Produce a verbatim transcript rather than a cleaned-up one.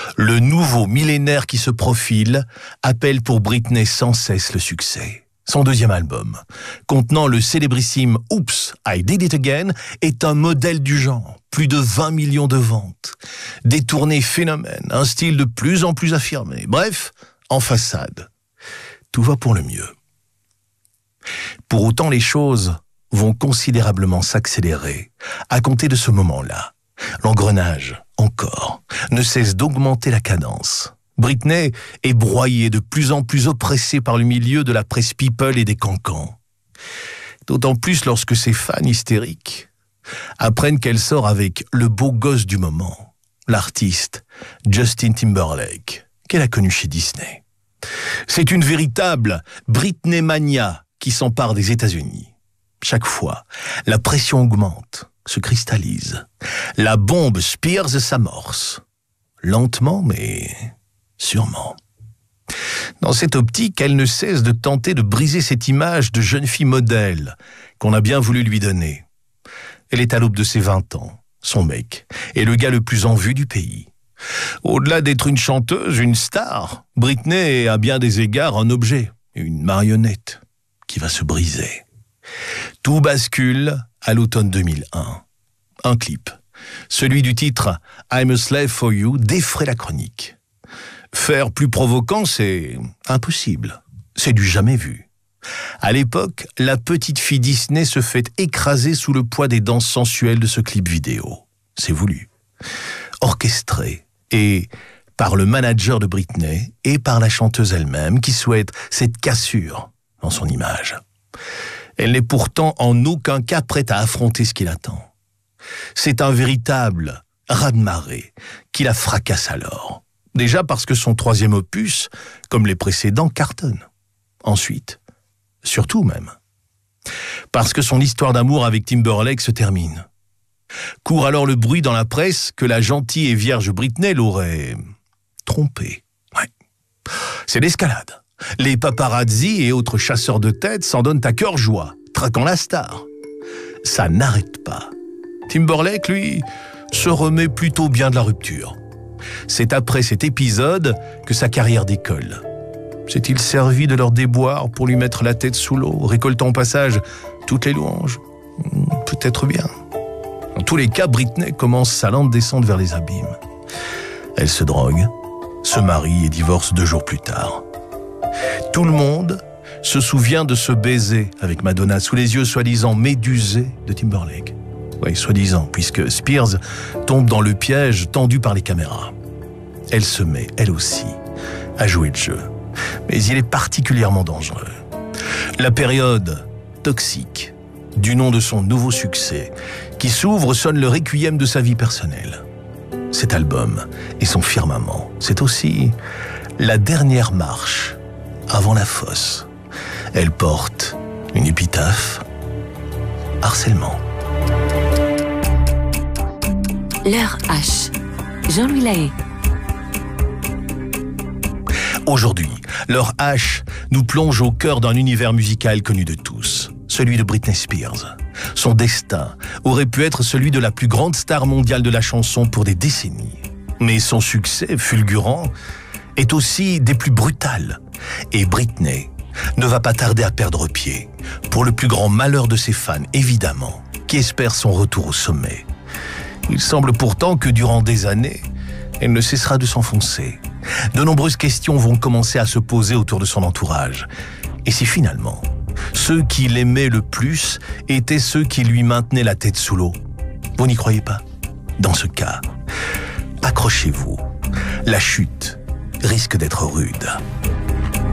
Le nouveau millénaire qui se profile appelle pour Britney sans cesse le succès. Son deuxième album, contenant le célébrissime « Oops, I Did It Again », est un modèle du genre. Plus de vingt millions de ventes, des tournées phénomènes, un style de plus en plus affirmé. Bref, en façade, tout va pour le mieux. Pour autant, les choses vont considérablement s'accélérer à compter de ce moment-là. L'engrenage, encore, ne cesse d'augmenter la cadence. Britney est broyée, de plus en plus oppressée par le milieu de la presse people et des cancans. D'autant plus lorsque ses fans hystériques apprennent qu'elle sort avec le beau gosse du moment, l'artiste Justin Timberlake, qu'elle a connu chez Disney. C'est une véritable Britney mania qui s'empare des États-Unis. Chaque fois, la pression augmente, se cristallise. La bombe Spears s'amorce. Lentement, mais sûrement. Dans cette optique, elle ne cesse de tenter de briser cette image de jeune fille modèle qu'on a bien voulu lui donner. Elle est à l'aube de ses vingt ans. Son mec est le gars le plus en vue du pays. Au-delà d'être une chanteuse, une star, Britney est à bien des égards un objet, une marionnette qui va se briser. Tout bascule à l'automne deux mille un. Un clip, celui du titre « I'm a slave for you » défraie la chronique. Faire plus provoquant, c'est impossible. C'est du jamais vu. À l'époque, la petite fille Disney se fait écraser sous le poids des danses sensuelles de ce clip vidéo. C'est voulu. Orchestré et par le manager de Britney et par la chanteuse elle-même qui souhaite cette cassure dans son image. Elle n'est pourtant en aucun cas prête à affronter ce qui l'attend. C'est un véritable raz-de-marée qui la fracasse alors. Déjà parce que son troisième opus, comme les précédents, cartonne. Ensuite, surtout même, parce que son histoire d'amour avec Timberlake se termine. Court alors le bruit dans la presse que la gentille et vierge Britney l'aurait trompée. Ouais. C'est l'escalade. Les paparazzi et autres chasseurs de tête s'en donnent à cœur joie, traquant la star. Ça n'arrête pas. Timberlake, lui, se remet plutôt bien de la rupture. C'est après cet épisode que sa carrière décolle. S'est-il servi de leur déboire pour lui mettre la tête sous l'eau, récoltant au passage toutes les louanges? Peut-être bien. En tous les cas, Britney commence sa lente descente vers les abîmes. Elle se drogue, se marie et divorce deux jours plus tard. Tout le monde se souvient de ce baiser avec Madonna sous les yeux soi-disant médusés de Timberlake. Oui, soi-disant, puisque Spears tombe dans le piège tendu par les caméras. Elle se met, elle aussi, à jouer le jeu. Mais il est particulièrement dangereux. La période toxique, du nom de son nouveau succès, qui s'ouvre sonne le requiem de sa vie personnelle. Cet album et son firmament, c'est aussi la dernière marche avant la fosse. Elle porte une épitaphe, harcèlement. L'heure H. Jean-Louis Lahaye. Aujourd'hui, l'heure H nous plonge au cœur d'un univers musical connu de tous, celui de Britney Spears. Son destin aurait pu être celui de la plus grande star mondiale de la chanson pour des décennies. Mais son succès fulgurant est aussi des plus brutales. Et Britney ne va pas tarder à perdre pied, pour le plus grand malheur de ses fans, évidemment, qui espèrent son retour au sommet. Il semble pourtant que durant des années, elle ne cessera de s'enfoncer. De nombreuses questions vont commencer à se poser autour de son entourage. Et si finalement, ceux qui l'aimaient le plus étaient ceux qui lui maintenaient la tête sous l'eau? Vous n'y croyez pas? Dans ce cas, accrochez-vous. La chute risque d'être rude.